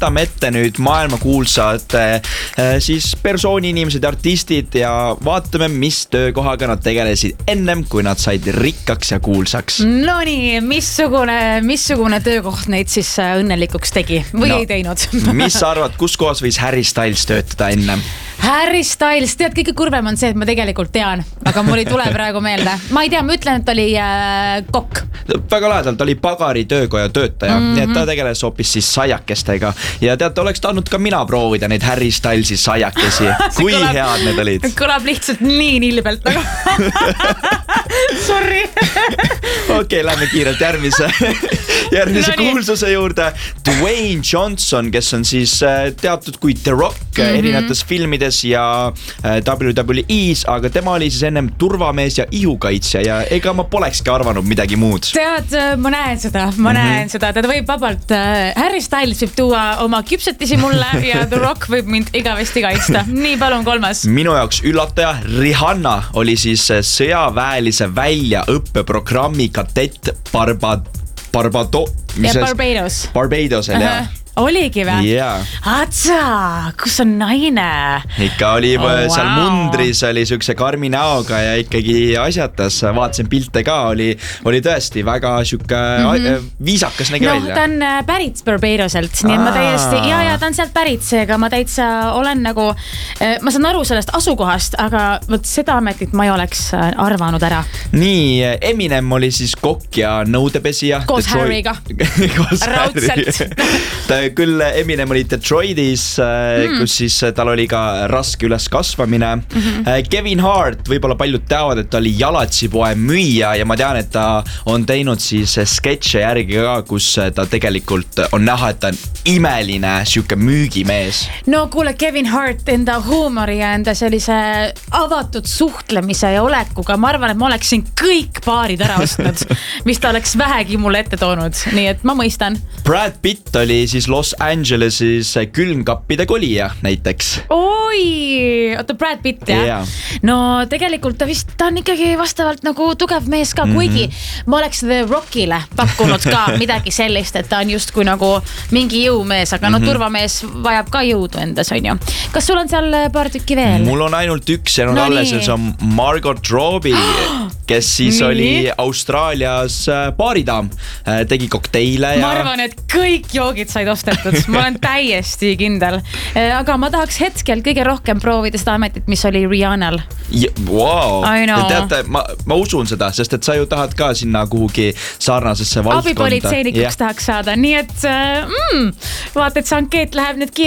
võtame ette nüüd maailmakuulsad siis persooni inimesed ja artistid ja vaatame, mis töökohaga nad tegelesid ennem, kui nad said rikkaks ja kuulsaks. No nii, missugune töökoht neid siis õnnelikuks tegi või ei teinud? Mis sa arvad, kus kohas võis Harry Styles töötada ennem? Harry Styles, tead, kõige kurvem on see, et ma tegelikult tean, aga mul ei tule praegu meelde. Ma ei tea, ma ütlen, et oli kokk. Väga lahedalt, oli pagari töökoja töötaja, nii et ta tegeles hoopis siis saiakestega. Ja tead, oleks tahtnud ka mina proovida neid Harry Stylesi saiakesi. Kui head need olid? Kõlab lihtsalt nii nilbelt. Sorry. Okei, lähme kiirelt järgmise kuulsuse juurde. Dwayne Johnson, kes on siis teatud kui The Rock erinevates filmides ja WWE's, aga tema oli siis ennem turvamees ja ihukaitsja ja ega ma polekski arvanud midagi muud. Tead, ma näen seda. Ta võib vabalt, Harry Styles võib tuua oma küpsetisi mulle ja The Rock võib mind igavesti kaitsta. Nii, palun 3. Minu jaoks üllataja, Rihanna oli siis sõjaväelise väljaõppeprogrammi kadett Barbados oli jah. Oligi või? Yeah. Atsa, kus on naine? Ikka oli seal mundris, oli sükse karmi näoga ja ikkagi asjatas, vaatasin pilte ka, oli tõesti väga süke viisakas nägi välja. Ta on pärit Barbadoselt, nii et ma täiesti, ja ta on sealt pärit, seega ma täitsa olen nagu, ma saan aru sellest asukohast, aga võt seda ametit ma ei oleks arvanud ära. Nii, Eminem oli siis kokk ja nõudepesija. Koos Harryga. Raudselt. Küll Eminem oli Detroitis, kus siis tal oli ka raske üles kasvamine. Kevin Hart, võib-olla paljud teavad, et ta oli jalatsipoe müüja ja ma tean, et ta on teinud siis sketše järgi ka, kus ta tegelikult on näha, et ta on imeline siuke müügimees. No kuule, Kevin Hart enda huumori ja enda sellise avatud suhtlemise ja olekuga, ma arvan, et ma oleksin kõik paarid ära ostnud, mis ta oleks vähegi mulle ette toonud, nii et ma mõistan. Brad Pitt oli siis Los Angelesis külmkappide kolija näiteks. Oi, oota Brad Pitt jah? Yeah. No tegelikult ta on ikkagi vastavalt nagu tugev mees ka, kuigi ma oleks The Rockile pakkunud ka midagi sellist, et ta on just kui nagu mingi jõumees, aga no turvamees vajab ka jõudu endas, on ju. Kas sul on seal paar tükki veel? Mul on ainult üks ja alles, see on Margot Robbie, kes siis oli Austraalias baaridaam, tegi kokteile ja... Ma arvan, et kõik joogid said ostetud, ma olen täiesti kindel. Aga ma tahaks hetkel kõige rohkem proovida seda ametit, mis oli Rihannal. Wow. Teate, ma usun seda, sest et sa ju tahad ka sinna kuhugi sarnasesse valdkonda. Abipolitseinikuks tahaks saada, nii et vaata, et see ankeet läheb nüüd kiiresti.